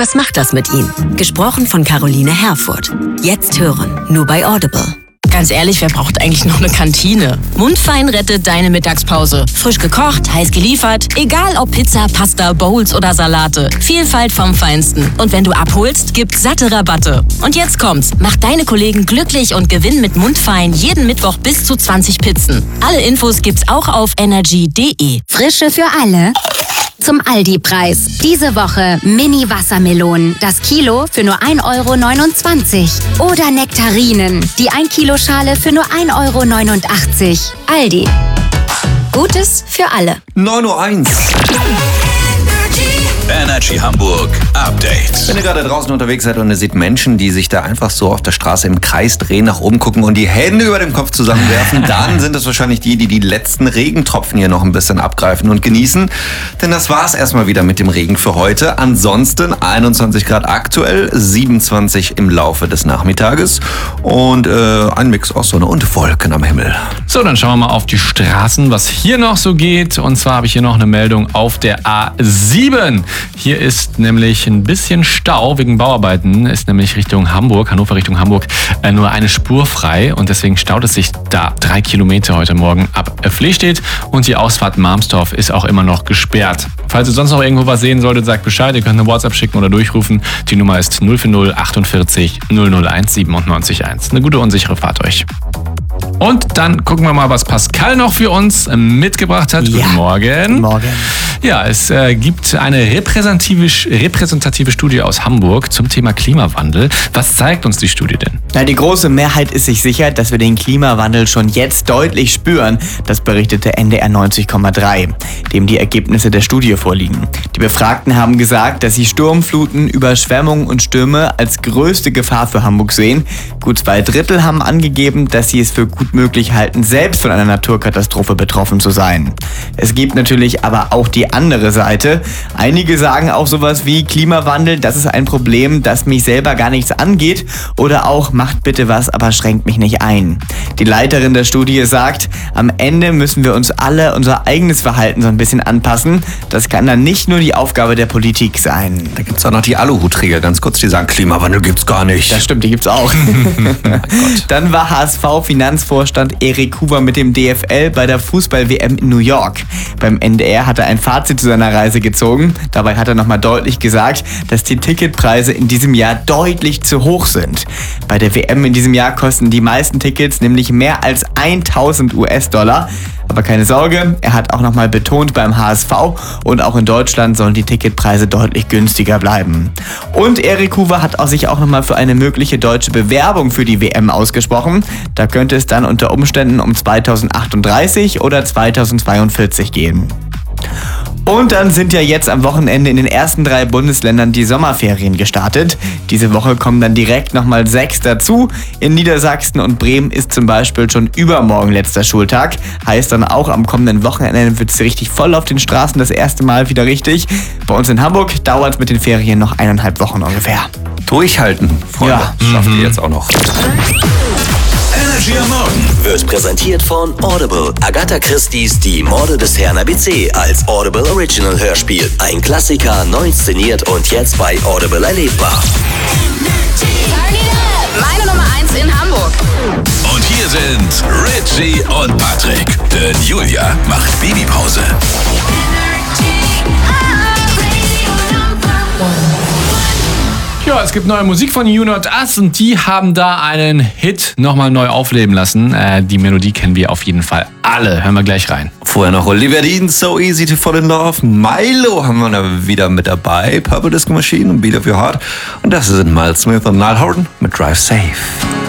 Was macht das mit Ihnen? Gesprochen von Caroline Herfurth. Jetzt hören, nur bei Audible. Ganz ehrlich, wer braucht eigentlich noch eine Kantine? Mundfein rettet deine Mittagspause. Frisch gekocht, heiß geliefert. Egal ob Pizza, Pasta, Bowls oder Salate. Vielfalt vom Feinsten. Und wenn du abholst, gibt's satte Rabatte. Und jetzt kommt's. Mach deine Kollegen glücklich und gewinn mit Mundfein jeden Mittwoch bis zu 20 Pizzen. Alle Infos gibt's auch auf energy.de. Frische für alle. Zum Aldi-Preis. Diese Woche Mini-Wassermelonen. Das Kilo für nur 1,29 €. Oder Nektarinen. Die 1 Kilo Schale für nur 1,89 €. Aldi. Gutes für alle. 9:01 Uhr. Energy Hamburg Update. Wenn ihr gerade draußen unterwegs seid und ihr seht Menschen, die sich da einfach so auf der Straße im Kreis drehen, nach oben gucken und die Hände über dem Kopf zusammenwerfen, dann sind es wahrscheinlich die letzten Regentropfen hier noch ein bisschen abgreifen und genießen. Denn das war's erstmal wieder mit dem Regen für heute. Ansonsten 21 Grad aktuell, 27 im Laufe des Nachmittages und ein Mix aus Sonne und Wolken am Himmel. So, dann schauen wir mal auf die Straßen, was hier noch so geht. Und zwar habe ich hier noch eine Meldung auf der A7. Hier ist nämlich ein bisschen Stau wegen Bauarbeiten. Ist nämlich Richtung Hamburg, Hannover Richtung Hamburg, nur eine Spur frei. Und deswegen staut es sich da 3 Kilometer heute Morgen ab Flehstedt. Und die Ausfahrt Marmstorf ist auch immer noch gesperrt. Falls ihr sonst noch irgendwo was sehen solltet, sagt Bescheid. Ihr könnt eine WhatsApp schicken oder durchrufen. Die Nummer ist 040 48 001 97 1. Eine gute, unsichere Fahrt euch. Und dann gucken wir mal, was Pascal noch für uns mitgebracht hat. Ja. Guten Morgen. Guten Morgen. Ja, es gibt eine repräsentative Studie aus Hamburg zum Thema Klimawandel. Was zeigt uns die Studie denn? Na, die große Mehrheit ist sich sicher, dass wir den Klimawandel schon jetzt deutlich spüren. Das berichtete NDR 90,3, dem die Ergebnisse der Studie vorliegen. Die Befragten haben gesagt, dass sie Sturmfluten, Überschwemmungen und Stürme als größte Gefahr für Hamburg sehen. Gut 2/3 haben angegeben, dass sie es für gut möglich halten, selbst von einer Naturkatastrophe betroffen zu sein. Es gibt natürlich aber auch die andere Seite. Einige sagen auch sowas wie Klimawandel, das ist ein Problem, das mich selber gar nichts angeht, oder auch macht bitte was, aber schränkt mich nicht ein. Die Leiterin der Studie sagt, am Ende müssen wir uns alle unser eigenes Verhalten so ein bisschen anpassen. Das kann dann nicht nur die Aufgabe der Politik sein. Da gibt's auch noch die Aluhutträger, ganz kurz, die sagen, Klimawandel gibt's gar nicht. Das stimmt, die gibt's auch. Dann war HSV-Finanzvorstand Erik Huber mit dem DFL bei der Fußball-WM in New York. Beim NDR hat er ein Fazit zu seiner Reise gezogen. Dabei hat er nochmal deutlich gesagt, dass die Ticketpreise in diesem Jahr deutlich zu hoch sind. Bei der WM in diesem Jahr kosten die meisten Tickets nämlich mehr als 1.000 US-Dollar. Aber keine Sorge, er hat auch nochmal betont, beim HSV und auch in Deutschland sollen die Ticketpreise deutlich günstiger bleiben. Und Erik Huber hat sich auch nochmal für eine mögliche deutsche Bewerbung für die WM ausgesprochen. Da könnte es dann unter Umständen um 2038 oder 2042 gehen. Und dann sind ja jetzt am Wochenende in den ersten 3 Bundesländern die Sommerferien gestartet. Diese Woche kommen dann direkt nochmal 6 dazu. In Niedersachsen und Bremen ist zum Beispiel schon übermorgen letzter Schultag. Heißt dann auch, am kommenden Wochenende wird es richtig voll auf den Straßen, das erste Mal wieder richtig. Bei uns in Hamburg dauert es mit den Ferien noch 1,5 Wochen ungefähr. Durchhalten, Freunde. Ja. Schafft ihr jetzt auch noch. Energy am Morgen wird präsentiert von Audible. Agatha Christie's Die Morde des Herrn ABC als Audible Original Hörspiel. Ein Klassiker, neu inszeniert und jetzt bei Audible erlebbar. Meine Nummer 1 in Hamburg. Und hier sind Richie und Patrick. Denn Julia macht Babypause. Ja, es gibt neue Musik von You Not Us und die haben da einen Hit nochmal neu aufleben lassen. Die Melodie kennen wir auf jeden Fall alle. Hören wir gleich rein. Vorher noch Olivia Dean, So Easy to Fall in Love. Milo haben wir da wieder mit dabei. Purple Disco Machine und Beat of Your Heart. Und das sind Miles Smith und Niall Horan mit Drive Safe.